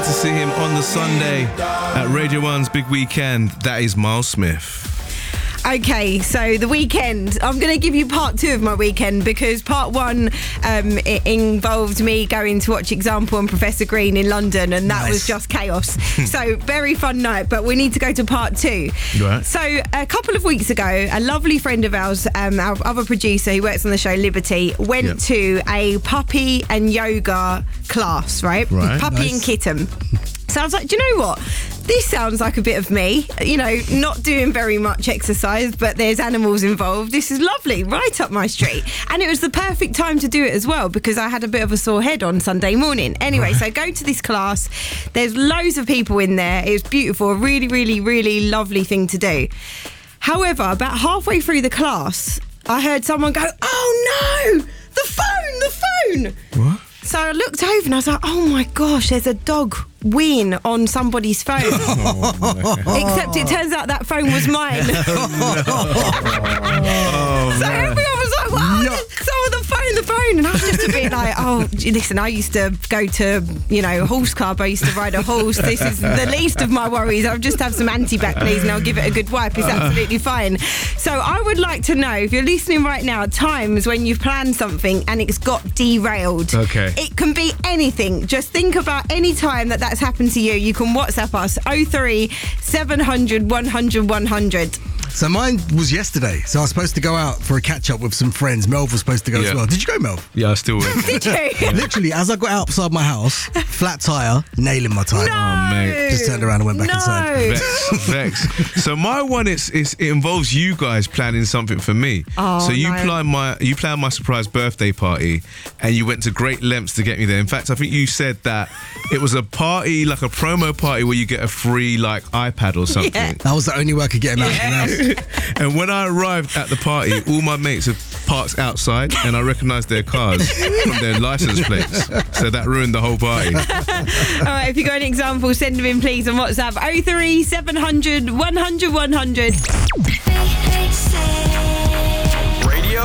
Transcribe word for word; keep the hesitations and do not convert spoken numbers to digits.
wait to see him on the Sunday at Radio one's Big Weekend. That is Miles Smith. Okay, so the weekend. I'm going to give you part two of my weekend because part one um, it involved me going to watch Example and Professor Green in London, and that nice. was just chaos. So very fun night, but we need to go to part two. Right. So a couple of weeks ago, a lovely friend of ours, um, our other producer who works on the show, Liberty, went yep. to a puppy and yoga class, right? Right. Puppy nice. and kitten. So I was like, do you know what? This sounds like a bit of me, you know, not doing very much exercise, but there's animals involved. This is lovely, right up my street. And it was the perfect time to do it as well because I had a bit of a sore head on Sunday morning. Anyway, so I go to this class. There's loads of people in there. It was beautiful, a really, really, really lovely thing to do. However, about halfway through the class, I heard someone go, oh no, the phone, the phone. What? So I looked over and I was like, oh my gosh, there's a dog weeing on somebody's phone. Oh, except it turns out that phone was mine. Oh, no. So man. everyone was like, wow, no. someone the phone, the phone. And I was just a bit like, oh, listen, I used to go to, you know, horse club. I used to ride a horse. This is the least of my worries. I'll just have some anti-bac, please, and I'll give it a good wipe. It's absolutely fine. So I would like to know, if you're listening right now, times when you've planned something and it's got derailed. Okay. It can be anything. Just think about any time that that's happened to you. You can WhatsApp us oh three seven hundred one hundred one hundred. So mine was yesterday. So I was supposed to go out for a catch up with some friends. Melv was supposed to go yeah. as well. Did you go, Melv? Yeah, I still went. Did you? Literally, as I got outside my house, flat tyre, nailing my tyre. No. Oh, mate. Just turned around and went back no. inside. Vex, vex. So my one is, is it involves you guys planning something for me. Oh, so you no. planned my you planned my surprise birthday party, and you went to great lengths to get me there. In fact, I think you said that it was a party, like a promo party, where you get a free like iPad or something. Yeah. That was the only way I could get him out Yeah. of the house. And when I arrived at the party, all my mates had parked outside, and I recognised their cars from their licence plates. So that ruined the whole party. All right, if you've got an example, send them in, please, on WhatsApp oh three seven hundred one hundred one hundred.